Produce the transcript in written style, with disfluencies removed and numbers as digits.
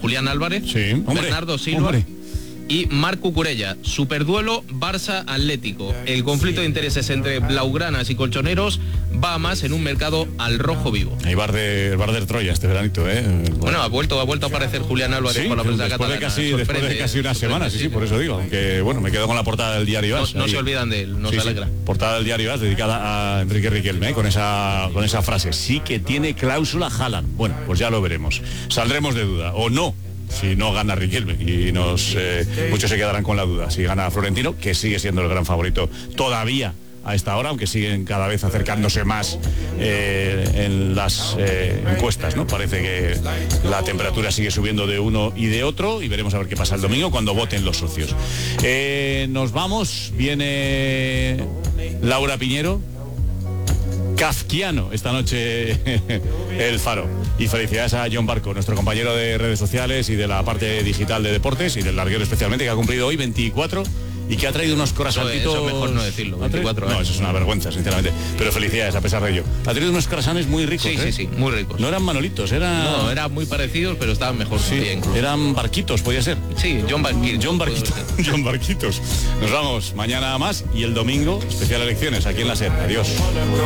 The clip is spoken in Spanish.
Julián Álvarez, Bernardo Silva y Marc Cucurella. Superduelo Barça-Atlético. El conflicto de intereses entre blaugranas y colchoneros va a más en un mercado al rojo vivo. Hay bar de Troya este veranito, ¿eh? Bueno, ha vuelto a aparecer Julián Álvarez con la prensa catalana. Después de casi una semana, sí, por eso digo. Aunque, bueno, me quedo con la portada del diario AS. No se olvidan de él, se alegra. Portada del diario AS dedicada a Enrique Riquelme, con esa frase. Sí que tiene cláusula Haaland. Bueno, pues ya lo veremos. Saldremos de duda, o no, si no gana Riquelme, y muchos se quedarán con la duda si gana Florentino, que sigue siendo el gran favorito todavía a esta hora, aunque siguen cada vez acercándose más en las encuestas, ¿no? Parece que la temperatura sigue subiendo de uno y de otro, y veremos a ver qué pasa el domingo cuando voten los socios. Nos vamos, viene Laura Piñero. Kafkiano esta noche el Faro, y felicidades a John Barco, nuestro compañero de redes sociales y de la parte digital de deportes y del larguero especialmente, que ha cumplido hoy 24 y que ha traído unos corazoncitos. Eso mejor no decirlo, 24 No, eso es una vergüenza, sinceramente, pero felicidades a pesar de ello. Ha traído unos corazones muy ricos. Sí, muy ricos. No eran manolitos, No, eran muy parecidos, pero estaban mejor. Sí, eran barquitos, podía ser. Sí, John Barquitos. Nos vamos mañana más, y el domingo especial elecciones aquí en la SER. Adiós.